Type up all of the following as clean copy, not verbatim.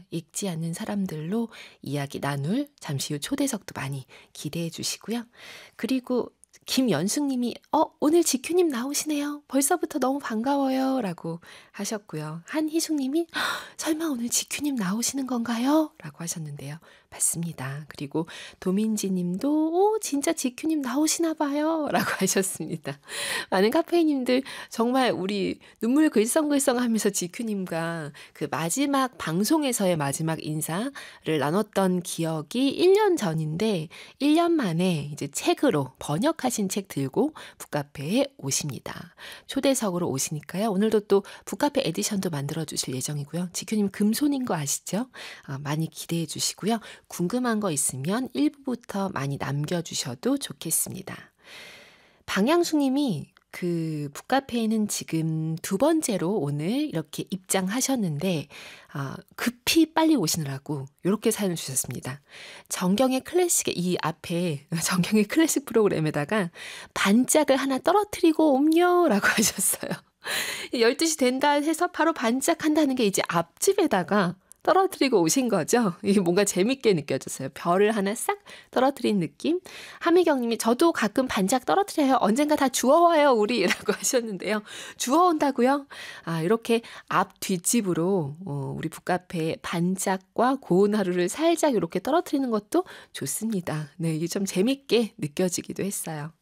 읽지 않는 사람들로 이야기 나눌 잠시 후 초대석도 많이 기대해 주시고요. 그리고 김연숙님이 오늘 지큐님 나오시네요. 벌써부터 너무 반가워요. 라고 하셨고요. 한희숙님이 설마 오늘 지큐님 나오시는 건가요? 라고 하셨는데요. 맞습니다. 그리고 도민지님도 진짜 지큐님 나오시나 봐요. 라고 하셨습니다. 많은 카페인님들 정말 우리 눈물 글썽글썽 하면서 지큐님과 그 마지막 방송에서의 마지막 인사를 나눴던 기억이 1년 전인데 1년 만에 이제 책으로 번역하신 책 들고 북카페에 오십니다. 초대석으로 오시니까요. 오늘도 또 북카페 에디션도 만들어 주실 예정이고요. 지큐님 금손인 거 아시죠? 많이 기대해 주시고요. 궁금한 거 있으면 1부부터 많이 남겨주셔도 좋겠습니다. 방향수님이 그 북카페에는 지금 두 번째로 오늘 이렇게 입장하셨는데 급히 빨리 오시느라고 이렇게 사연을 주셨습니다. 정경의 클래식의 이 앞에 정경의 클래식 프로그램에다가 반짝을 하나 떨어뜨리고 옴요라고 하셨어요. 12시 된다 해서 바로 반짝한다는 게 이제 앞집에다가 떨어뜨리고 오신 거죠. 이게 뭔가 재밌게 느껴졌어요. 별을 하나 싹 떨어뜨린 느낌. 하미경님이 저도 가끔 반짝 떨어뜨려요. 언젠가 다 주워와요 우리 라고 하셨는데요. 주워온다고요? 이렇게 앞 뒷집으로 우리 북카페 반짝과 고운 하루를 살짝 이렇게 떨어뜨리는 것도 좋습니다. 네, 이게 좀 재밌게 느껴지기도 했어요.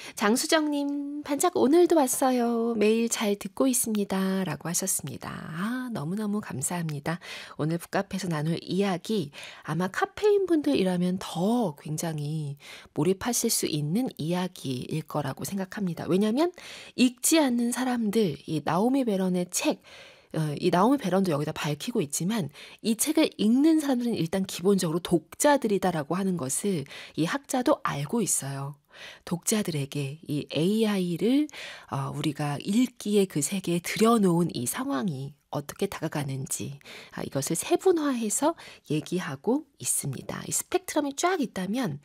장수정님, 반짝 오늘도 왔어요. 매일 잘 듣고 있습니다. 라고 하셨습니다. 너무너무 감사합니다. 오늘 북카페에서 나눌 이야기 아마 카페인 분들이라면 더 굉장히 몰입하실 수 있는 이야기일 거라고 생각합니다. 왜냐하면 읽지 않는 사람들, 이 나오미 베런의 책, 이 나오미 베런도 여기다 밝히고 있지만 이 책을 읽는 사람들은 일단 기본적으로 독자들이다라고 하는 것을 이 학자도 알고 있어요. 독자들에게 이 AI를 우리가 읽기의 그 세계에 들여놓은 이 상황이 어떻게 다가가는지 이것을 세분화해서 얘기하고 있습니다. 이 스펙트럼이 쫙 있다면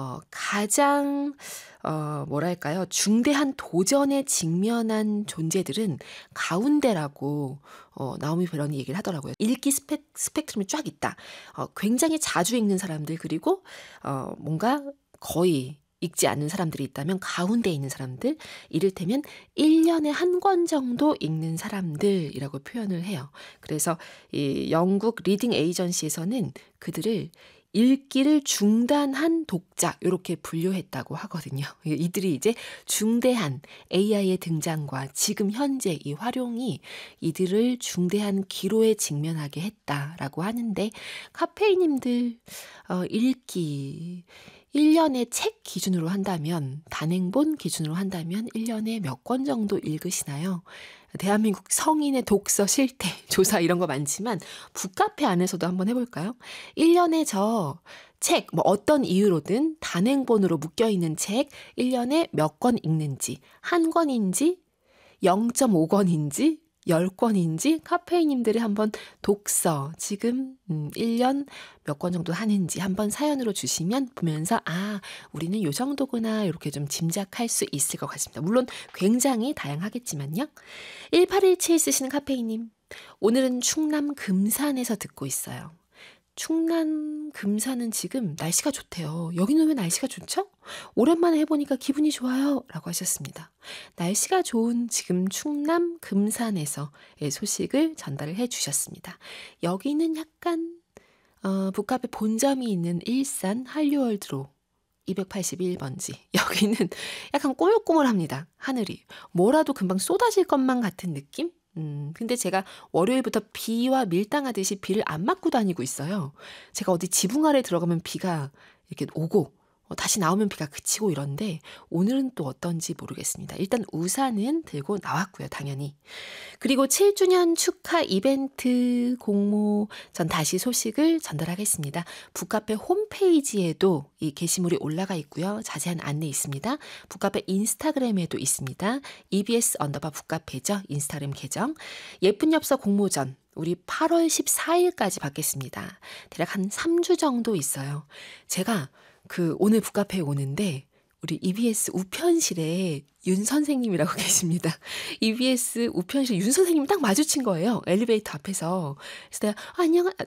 가장 뭐랄까요? 중대한 도전에 직면한 존재들은 가운데라고 나오미 베런이 얘기를 하더라고요. 읽기 스펙트럼이 쫙 있다. 굉장히 자주 읽는 사람들 그리고 뭔가 거의 읽지 않는 사람들이 있다면 가운데 있는 사람들, 이를테면 1년에 한 권 정도 읽는 사람들이라고 표현을 해요. 그래서 이 영국 리딩 에이전시에서는 그들을 읽기를 중단한 독자 이렇게 분류했다고 하거든요. 이들이 이제 중대한 AI의 등장과 지금 현재 이 활용이 이들을 중대한 기로에 직면하게 했다라고 하는데 카페이님들 읽기 1년에 책 기준으로 한다면 단행본 기준으로 한다면 1년에 몇 권 정도 읽으시나요? 대한민국 성인의 독서 실태 조사 이런 거 많지만 북카페 안에서도 한번 해볼까요? 1년에 저 책, 어떤 이유로든 단행본으로 묶여있는 책 1년에 몇 권 읽는지, 한 권인지 0.5권인지 10권인지 카페이님들이 한번 독서 지금 1년 몇 권 정도 하는지 한번 사연으로 주시면 보면서 우리는 요 정도구나 이렇게 좀 짐작할 수 있을 것 같습니다. 물론 굉장히 다양하겠지만요. 1817 쓰시는 카페이님, 오늘은 충남 금산에서 듣고 있어요. 충남 금산은 지금 날씨가 좋대요. 여기는 왜 날씨가 좋죠? 오랜만에 해보니까 기분이 좋아요. 라고 하셨습니다. 날씨가 좋은 지금 충남 금산에서의 소식을 전달을 해주셨습니다. 여기는 약간 북카페 본점이 있는 일산 한류월드로 281번지. 여기는 약간 꼬물꼬물합니다. 하늘이. 뭐라도 금방 쏟아질 것만 같은 느낌? 근데 제가 월요일부터 비와 밀당하듯이 비를 안 맞고 다니고 있어요. 제가 어디 지붕 아래 들어가면 비가 이렇게 오고 다시 나오면 비가 그치고 이런데 오늘은 또 어떤지 모르겠습니다. 일단 우산은 들고 나왔고요, 당연히. 그리고 7주년 축하 이벤트 공모 전 다시 소식을 전달하겠습니다. 북카페 홈페이지에도 이 게시물이 올라가 있고요. 자세한 안내 있습니다. 북카페 인스타그램에도 있습니다. EBS_북카페죠. 인스타그램 계정. 예쁜 엽서 공모전. 우리 8월 14일까지 받겠습니다. 대략 한 3주 정도 있어요. 제가 오늘 북카페에 오는데 우리 EBS 우편실에 윤 선생님이라고 계십니다. EBS 우편실 윤 선생님이 딱 마주친 거예요. 엘리베이터 앞에서. 그래서 내가